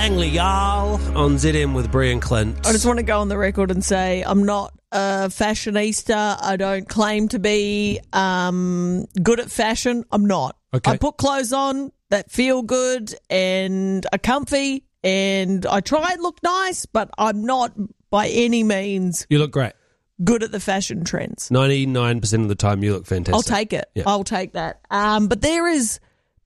Langley Jarl on ZM with Brie and Clint. I just want to go on the record and say I'm not a fashionista. I don't claim to be good at fashion. I'm not. Okay. I put clothes on that feel good and are comfy, and I try and look nice, but I'm not by any means You look great. good at the fashion trends. 99% of the time you look fantastic. I'll take it. Yeah. I'll take that. But there is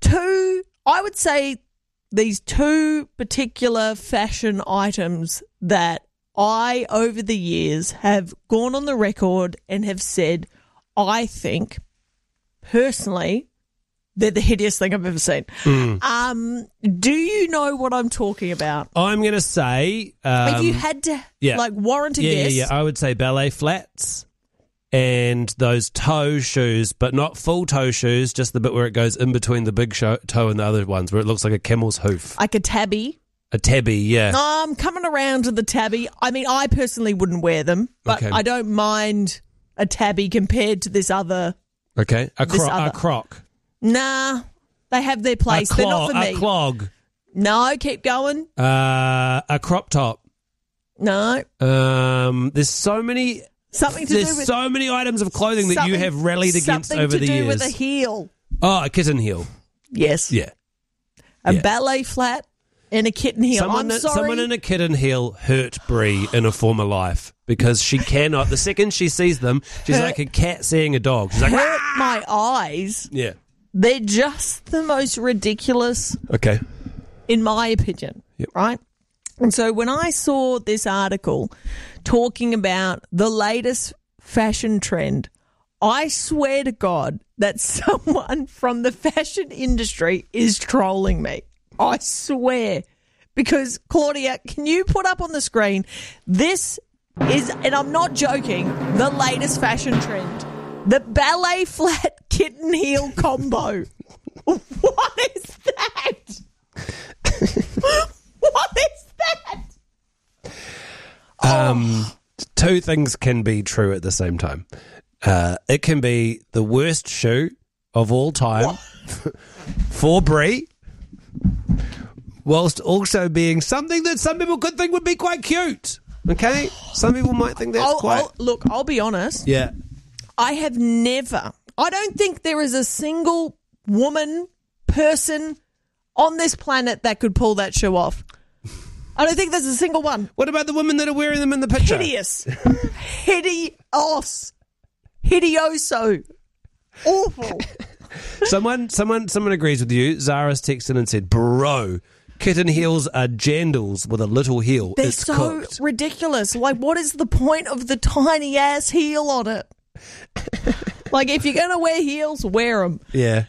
I would say these two particular fashion items that I, over the years, have gone on the record and have said, I think, personally, they're the hideous thing I've ever seen. Do you know what I'm talking about? I'm going to say... If you had to, warrant a guess. Yeah, I would say ballet flats and those toe shoes, but not full toe shoes, just the bit where it goes in between the big toe and the other ones, where it looks like a camel's hoof. Like a tabby. A tabby, yeah. I'm coming around to the tabby. I mean, I personally wouldn't wear them, but Okay. I don't mind a tabby compared to this other. Okay, a croc. Nah, they have their place. They're not for me. A clog. No, keep going. A crop top. No. There's so many... Something to do with... so many items of clothing that you have rallied against over the years. Something to do with a heel. Oh, a kitten heel. Yes. Yeah. A ballet flat and a kitten heel. I'm sorry. Someone in a kitten heel hurt Brie in a former life because she cannot. The second she sees them, she's like a cat seeing a dog. She's like, hurt my eyes. Yeah. They're just the most ridiculous, Okay. in my opinion, Yep. right? And so when I saw this article talking about the latest fashion trend, I swear to God that someone from the fashion industry is trolling me. I swear. Because, Claudia, can you put up on the screen, this is, and I'm not joking, the latest fashion trend. The ballet flat kitten heel combo. What is that? What is that? Two things can be true at the same time. It can be the worst shoe of all time for Brie, whilst also being something that some people could think would be quite cute. Okay? Some people might think that's Look, I'll be honest. Yeah. I don't think there is a single woman, person on this planet that could pull that shoe off. I don't think there's a single one. What about the women that are wearing them in the picture? Hideous. Hideous. Hideoso. Awful. Someone agrees with you. Zara's texted and said, bro, kitten heels are jandals with a little heel. They're It's so cooked. ridiculous. Like, what is the point of the tiny ass heel on it? Like, if you're going to wear heels, wear them. Yeah.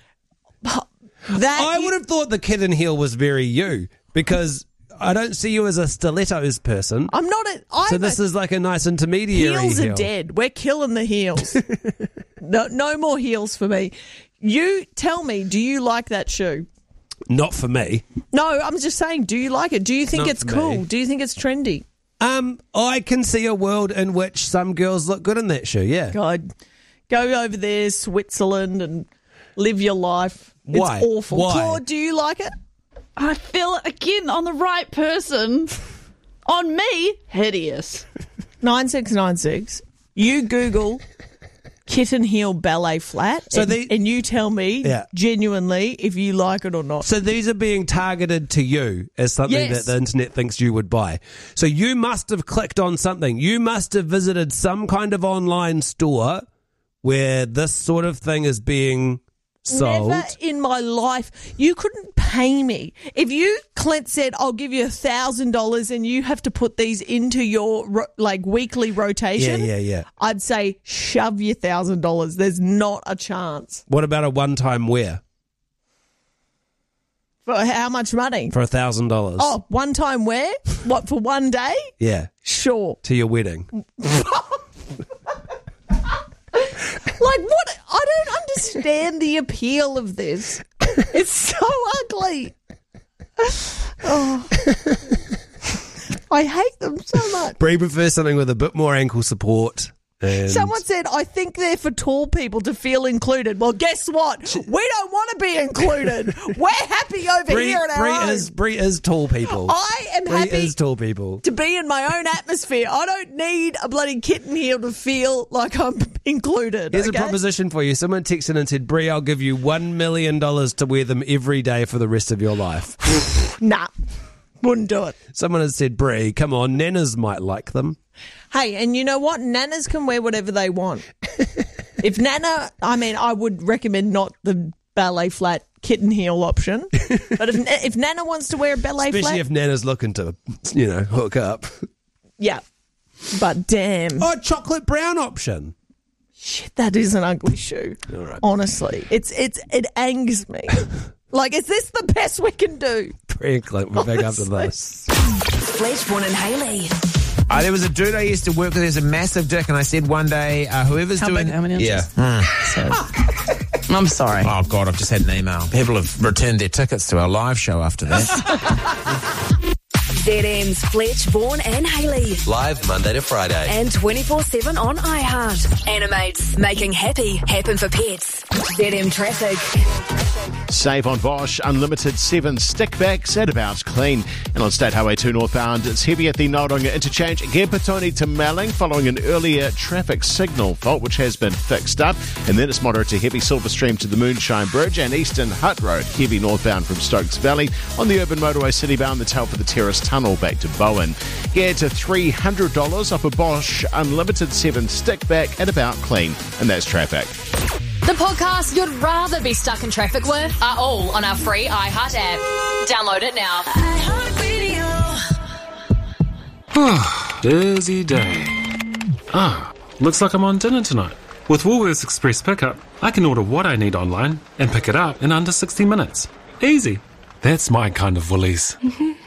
I would have thought the kitten heel was very you because I don't see you as a stilettos person. I'm not So this is like a nice intermediary heels heel. are dead. We're killing the heels. No more heels for me. You tell me, do you like that shoe? Not for me. No, I'm just saying, do you like it? Do you think Not it's for cool? me. Do you think it's trendy? I can see a world in which some girls look good in that shoe, yeah. God, go over there, Switzerland, and live your life. Why? It's awful. Why? Claude, do you like it? I feel it again on the right person. On me, hideous. 9696. You Google kitten heel ballet flat, and you tell me genuinely if you like it or not. So these are being targeted to you as something that the internet thinks you would buy. So you must have clicked on something. You must have visited some kind of online store where this sort of thing is being sold. Never in my life. You couldn't pay me. If you, Clint, said, I'll give you $1,000 and you have to put these into your weekly rotation, Yeah. I'd say shove your $1,000. There's not a chance. What about a one-time wear For how much money? for $1,000? Oh, one-time wear? What, for one day? Yeah, Sure. to your wedding. Like, what? I don't understand the appeal of this. It's so ugly. Oh. I hate them so much. Brie prefers something with a bit more ankle support And Someone said, I think they're for tall people to feel included. Well, guess what? We don't want to be included. We're happy over here at our own. Brie is tall people. I am Brie happy is tall people. to be in my own atmosphere. I don't need a bloody kitten heel to feel like I'm included. Here's okay? a proposition for you. Someone texted and said, Brie, I'll give you $1 million to wear them every day for the rest of your life. Nah, wouldn't do it. Someone has said, Brie, come on, nanas might like them. Hey, and you know what? Nanas can wear whatever they want. If Nana, I would recommend not the ballet flat kitten heel option. But if Nana wants to wear a ballet flat. Especially if Nana's looking to, hook up. Yeah. But damn. Oh, chocolate brown option. Shit, that is an ugly shoe. All right. Honestly. It angers me. Like, is this the best we can do? Brie and Clint, we're back after this. Fletch, Vaughan and Hayley. There was a dude I used to work with. There's a massive dick, and I said one day, whoever's How doing, big? How many inches? I'm sorry. Oh God, I've just had an email. People have returned their tickets to our live show after that. ZM's Fletch, Vaughan and Hayley. Live Monday to Friday. And 24/7 on iHeart. Animates, making happy happen for pets. ZM Traffic. Save on Bosch, unlimited 7 stickbacks at About Clean. And on State Highway 2 northbound, it's heavy at the Nodonga interchange, Gempatoni to Malling, following an earlier traffic signal fault, which has been fixed up. And then it's moderate to heavy Silver Stream to the Moonshine Bridge, and Eastern Hutt Road, heavy northbound from Stokes Valley. On the urban motorway citybound, the tail for the Terrace Tunnel back to Bowen. Get to $300 off a Bosch unlimited 7 stickback at About Clean. And that's traffic. The podcasts you'd rather be stuck in traffic with are all on our free iHeart app. Download it now. Busy day. Looks like I'm on dinner tonight. With Woolworths Express Pickup, I can order what I need online and pick it up in under 60 minutes. Easy. That's my kind of Woolies.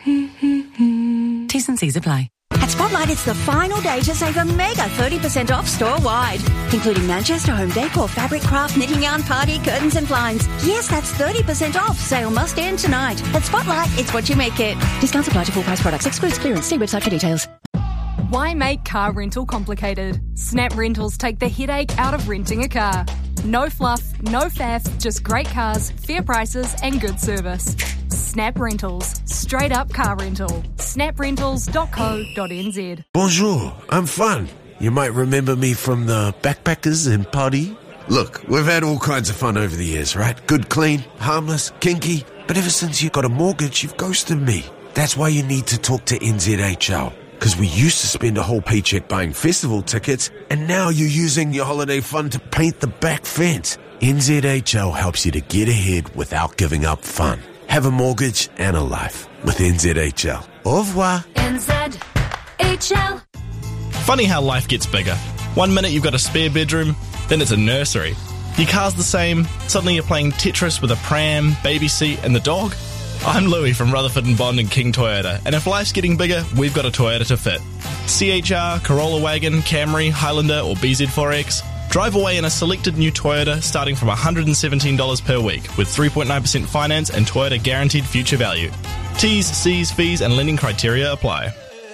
T's and C's apply. At Spotlight, it's the final day to save a mega 30% off store-wide, including Manchester home decor, fabric, craft, knitting yarn, party, curtains and blinds. Yes, that's 30% off. Sale must end tonight. At Spotlight, it's what you make it. Discounts apply to full price products. Excludes clearance. See website for details. Why make car rental complicated? Snap Rentals take the headache out of renting a car. No fluff, no faff, just great cars, fair prices and good service. Snap Rentals. Straight up car rental. snaprentals.co.nz. Bonjour, I'm Fun. You might remember me from the Backpackers and Party. Look, we've had all kinds of fun over the years, right? Good, clean, harmless, kinky. But ever since you got a mortgage, you've ghosted me. That's why you need to talk to NZHL. Because we used to spend a whole paycheck buying festival tickets, and now you're using your holiday fund to paint the back fence. NZHL helps you to get ahead without giving up fun. Have a mortgage and a life with NZHL. Au revoir. NZHL. Funny how life gets bigger. 1 minute you've got a spare bedroom, then it's a nursery. Your car's the same, suddenly you're playing Tetris with a pram, baby seat and the dog. I'm Louis from Rutherford and Bond and King Toyota, and if life's getting bigger, we've got a Toyota to fit. CHR, Corolla Wagon, Camry, Highlander or BZ4X. Drive away in a selected new Toyota starting from $117 per week with 3.9% finance and Toyota guaranteed future value. T's, C's, fees and lending criteria apply.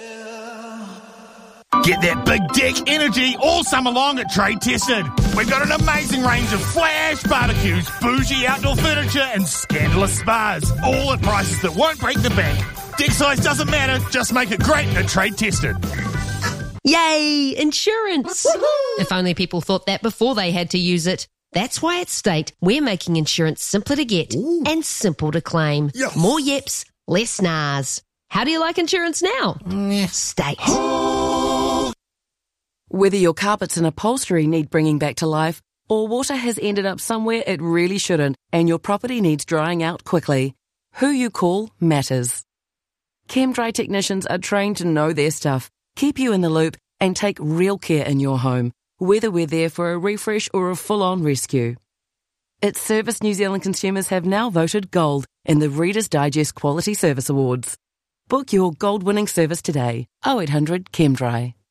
Get that big dick energy all summer long at Trade Tested. We've got an amazing range of flash barbecues, bougie outdoor furniture and scandalous spas, all at prices that won't break the bank. Dick size doesn't matter, just make it great at Trade Tested. Yay, insurance! If only people thought that before they had to use it. That's why at State, we're making insurance simpler to get and simple to claim. Yes. More yips, less NARS. How do you like insurance now? State. Whether your carpets and upholstery need bringing back to life, or water has ended up somewhere it really shouldn't, and your property needs drying out quickly, who you call matters. ChemDry technicians are trained to know their stuff, keep you in the loop, and take real care in your home, whether we're there for a refresh or a full-on rescue. Its Service New Zealand consumers have now voted gold in the Reader's Digest Quality Service Awards. Book your gold-winning service today. 0800 ChemDry.